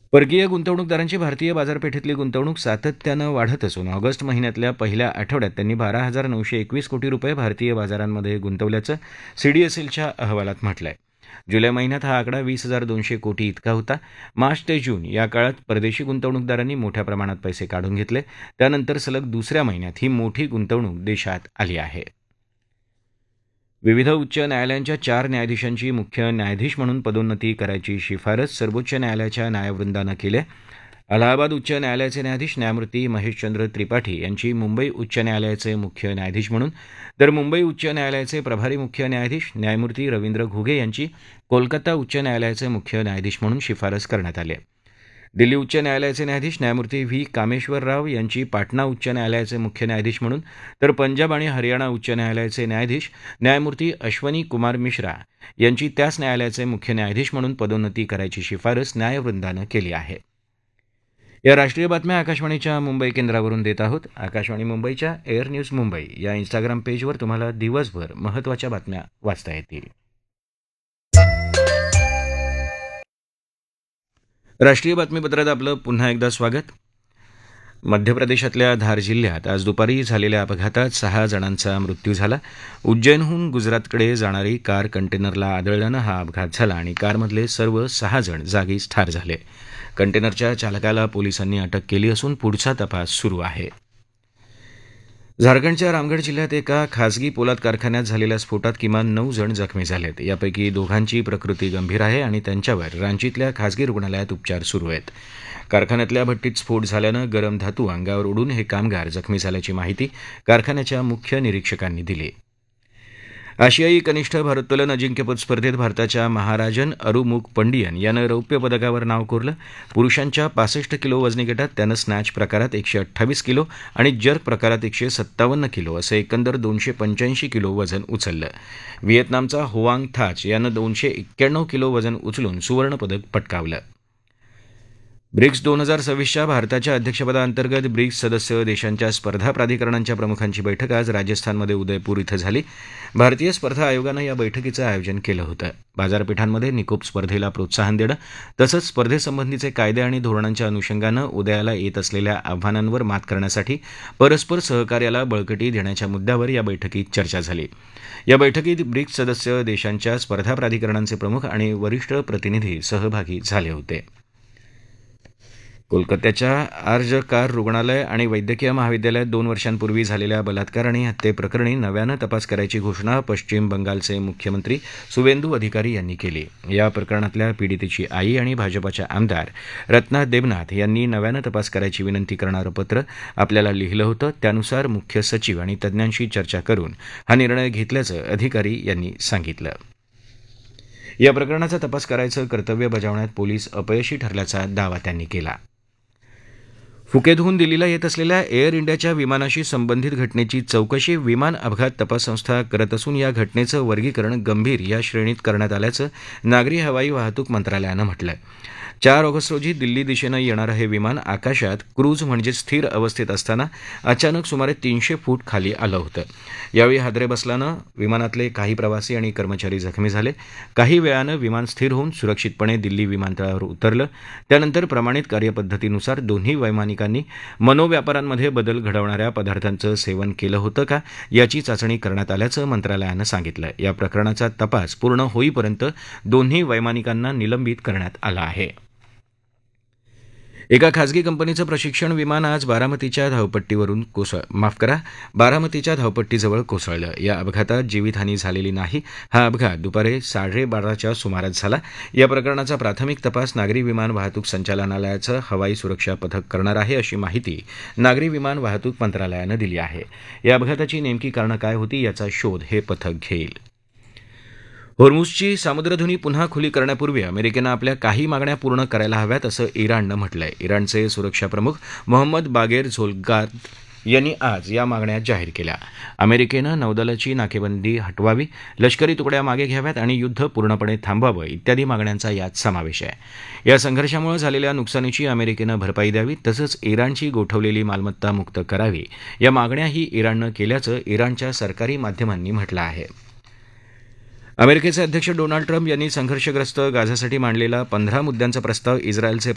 परकीय गुंतवणूकदारांची भारतीय बाजारपेठेतली गुंतवणूक सातत्यानं वाढत असून ऑगस्ट महिन्यातल्या पहिल्या आठवड्यात त्यांनी 12,921 कोटी रुपये भारतीय बाजारांमध्ये गुंतवल्याचं सीडीएसएलच्या अहवालात म्हटलं आहे. जुलै महिन्यात हा आकडा 20,200 कोटी इतका होता. मार्च ते जून या काळात परदेशी गुंतवणूकदारांनी मोठ्या प्रमाणात पैसे काढून घेतले. त्यानंतर सलग दुसऱ्या महिन्यात ही मोठी गुंतवणूक देशात आली आहे. विविध उच्च न्यायालयांच्या 4 न्यायाधीशांची मुख्य न्यायाधीश म्हणून पदोन्नती करायची शिफारस सर्वोच्च न्यायालयाच्या न्यायवृंदानं केली आहे. अलाहाबाद उच्च न्यायालयाचे न्यायाधीश न्यायमूर्ती महेशचंद्र त्रिपाठी यांची मुंबई उच्च न्यायालयाचे मुख्य न्यायाधीश म्हणून, तर मुंबई उच्च न्यायालयाचे प्रभारी मुख्य न्यायाधीश न्यायमूर्ती रवींद्र घुगे यांची कोलकाता उच्च न्यायालयाचे मुख्य न्यायाधीश म्हणून शिफारस करण्यात आली आहे. दिल्ली उच्च न्यायालयाचे न्यायाधीश न्यायमूर्ती व्ही कामेश्वर राव यांची पाटणा उच्च न्यायालयाचे मुख्य न्यायाधीश म्हणून, तर पंजाब आणि हरियाणा उच्च न्यायालयाचे न्यायाधीश न्यायमूर्ती अश्वनी कुमार मिश्रा यांची त्याच न्यायालयाचे मुख्य न्यायाधीश म्हणून पदोन्नती करायची शिफारस न्यायवृंदानं केली आहे. या राष्ट्रीय बातम्या आकाशवाणीच्या मुंबई केंद्रावरून देत आहोत. आकाशवाणी मुंबईच्या एअर न्यूज मुंबई या इंस्टाग्राम पेजवर तुम्हाला दिवसभर महत्त्वाच्या बातम्या वाचता येतील. राष्ट्रीय बातमीपत्रात आपलं पुन्हा एकदा स्वागत. मध्य प्रदेशातल्या धार जिल्ह्यात आज दुपारी झालेल्या अपघातात 6 जणांचा मृत्यू झाला. उज्जैनहून गुजरातकडे जाणारी कार कंटेनरला आदळल्यानं हा अपघात झाला आणि कारमधले सर्व 6 जण जागीच ठार झाले. कंटेनरच्या चालकाला पोलिसांनी अटक केली असून पुढचा तपास सुरू आहे. झारखंडच्या रामगढ जिल्ह्यात एका खासगी पोलाद कारखान्यात झालेल्या स्फोटात किमान 9 जण जखमी झालेत. यापैकी दोघांची प्रकृती गंभीर आहे आणि त्यांच्यावर रांचीतल्या खासगी रुग्णालयात उपचार सुरू आहेत. कारखान्यातल्या भट्टीत स्फोट झाल्यानं गरम धातू अंगावर उडून हे कामगार जखमी झाल्याची माहिती कारखान्याच्या मुख्य निरीक्षकांनी दिली. आशियाई कनिष्ठ भारोत्तोलन अजिंक्यपद स्पर्धेत भारताच्या महाराजन अरुमुग पंडियन यानं रौप्य पदकावर नाव कोरलं. पुरुषांच्या 65 किलो वजनी गटात त्यानं स्नॅच प्रकारात 128 किलो आणि जर्क प्रकारात 157 किलो असं एकंदर 285 किलो वजन उचललं. व्हिएतनामचा होआंग थाच यानं 291 किलो वजन उचलून सुवर्णपदक पटकावलं. ब्रिक्स 2026च्या भारताच्या अध्यक्षपदाअंतर्गत ब्रिक्स सदस्य देशांच्या स्पर्धा प्राधिकरणांच्या प्रमुखांची बैठक आज राजस्थानमध्ये उदयपूर इथं झाली. भारतीय स्पर्धा आयोगानं या बैठकीचं आयोजन केलं होतं. बाजारपेठांमध्ये निकोप स्पर्धेला प्रोत्साहन देणं तसंच स्पर्धेसंबंधीचे कायदे आणि धोरणांच्या अनुषंगानं उदयाला येत असलेल्या आव्हानांवर मात करण्यासाठी परस्पर सहकार्याला बळकटी देण्याच्या मुद्द्यावर या बैठकीत चर्चा झाली. या बैठकीत ब्रिक्स सदस्य देशांच्या स्पर्धा प्राधिकरणांचे प्रमुख आणि वरिष्ठ प्रतिनिधी सहभागी झाले होते. कोलकात्याच्या आर्ज कार रुग्णालय आणि वैद्यकीय महाविद्यालयात 2 वर्षांपूर्वी झालेल्या बलात्कार आणि हत्येप्रकरणी नव्यानं तपास करायची घोषणा पश्चिम बंगालचे मुख्यमंत्री सुवेंदू अधिकारी यांनी केली. या प्रकरणातल्या पीडितेची आई आणि भाजपाच्या आमदार रत्ना देबनाथ यांनी नव्यानं तपास करायची विनंती करणारं पत्र आपल्याला लिहिलं होतं. त्यानुसार मुख्य सचिव आणि तज्ज्ञांशी चर्चा करून हा निर्णय घेतल्याचं अधिकारी यांनी सांगितलं. या प्रकरणाचा तपास करायचं कर्तव्य बजावण्यात पोलीस अपयशी ठरल्याचा दावा त्यांनी केला. फुकेतहून दिल्लीला येत असलेल्या एअर इंडियाच्या विमानाशी संबंधित घटनेची चौकशी विमान अपघात तपास संस्था करत असून या घटनेचं वर्गीकरण गंभीर या श्रेणीत करण्यात आल्याचं नागरी हवाई वाहतूक मंत्रालयानं म्हटलं आहे. 4 ऑगस्ट रोजी दिल्ली दिशेनं येणारं हे विमान आकाशात क्रूज म्हणजे स्थिर अवस्थेत असताना अचानक सुमारे 300 फूट खाली आलं होतं. यावेळी हादरे बसल्यानं विमानातले काही प्रवासी आणि कर्मचारी जखमी झाले. काही वेळानं विमान स्थिर होऊन सुरक्षितपणे दिल्ली विमानतळावर उतरलं. त्यानंतर प्रमाणित कार्यपद्धतीनुसार दोन्ही वैमानिकांनी मनोव्यापारांमध्ये बदल घडवणाऱ्या पदार्थांचं सेवन केलं होतं का याची चाचणी करण्यात आल्याचं मंत्रालयानं सांगितलं. या प्रकरणाचा तपास पूर्ण होईपर्यंत दोन्ही वैमानिकांना निलंबित करण्यात आलं आहे. एका खासगी कंपनीचं प्रशिक्षण विमान आज बारामतीच्या धावपट्टीजवळ कोसळलं. या अपघातात जीवितहानी झालेली नाही. हा अपघात दुपारी 12:30च्या सुमारास झाला. या प्रकरणाचा प्राथमिक तपास नागरी विमान वाहतूक संचालनालयाचं हवाई सुरक्षा पथक करणार आहे अशी माहिती नागरी विमान वाहतूक मंत्रालयानं दिली आहे. या अपघाताची नेमकी कारणं काय होती याचा शोध हे पथक घेईल. होर्मुझची सामुद्रधुनी पुन्हा खुली करण्यापूर्वी अमेरिकेनं आपल्या काही मागण्या पूर्ण करायला हव्यात असं इराणनं म्हटलंय. इराणचे सुरक्षा प्रमुख मोहम्मद बागेर झोलगाद यांनी आज या मागण्या जाहीर केल्या. अमेरिकेनं नौदलाची नाकेबंदी हटवावी, लष्करी तुकड्या मागे घ्याव्यात आणि युद्ध पूर्णपणे थांबवावं इत्यादी मागण्यांचा यात समावेश आहे. या संघर्षामुळे झालेल्या नुकसानीची अमेरिकेनं भरपाई द्यावी तसंच इराणची गोठवलेली मालमत्ता मुक्त करावी या मागण्याही इराणनं केल्याचं इराणच्या सरकारी माध्यमांनी म्हटलं आहे. अमेरिकेचे अध्यक्ष डोनाल्ड ट्रम्प यांनी संघर्षग्रस्त गाझासाठी मांडलेला 15 मुद्द्यांचा प्रस्ताव इस्रायलचे